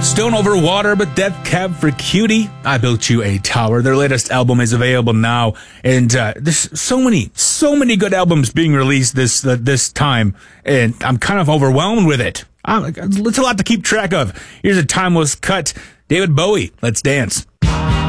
Stone Over Water, but Death Cab for Cutie. I Built You a Tower. Their latest album is available now, and there's so many good albums being released this time, and I'm kind of overwhelmed with it. It's a lot to keep track of. Here's a timeless cut. David Bowie, Let's Dance.